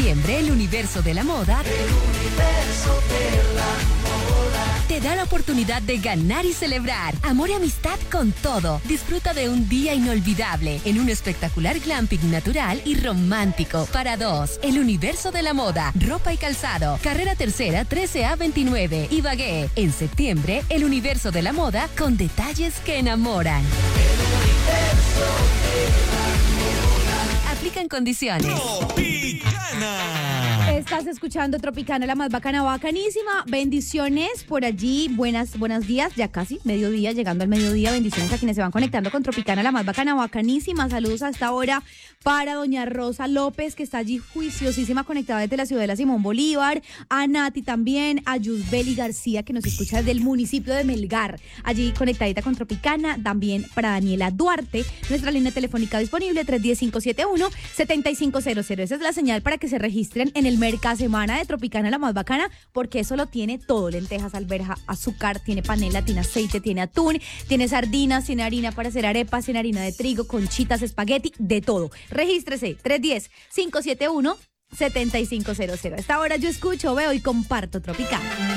septiembre, el universo de la moda te da la oportunidad de ganar y celebrar. Amor y amistad con todo. Disfruta de un día inolvidable en un espectacular glamping natural y romántico. Para dos, el universo de la moda. Ropa y calzado. Carrera Tercera 13A29. Ibagué. En septiembre, el universo de la moda con detalles que enamoran. Aplican condiciones. Tropicana. Estás escuchando Tropicana, la más bacana, bacanísima. Bendiciones por allí, buenos días, ya casi mediodía, llegando al mediodía. Bendiciones a quienes se van conectando con Tropicana, la más bacana, bacanísima. Saludos a esta hora para doña Rosa López, que está allí juiciosísima, conectada desde la Ciudadela Simón Bolívar. A Nati también, a Yusbeli García, que nos escucha desde el municipio de Melgar, allí conectadita con Tropicana. También para Daniela Duarte, nuestra línea telefónica disponible 310-571-7500. Esa es la señal para que se registren en el Mercasemana de Tropicana, la más bacana, porque eso lo tiene todo: lentejas, alberja, azúcar, tiene panela, tiene aceite, tiene atún, tiene sardinas, tiene harina para hacer arepas, tiene harina de trigo, conchitas, espagueti, de todo. Regístrese, 310-571-7500. A esta hora yo escucho, veo y comparto Tropicana.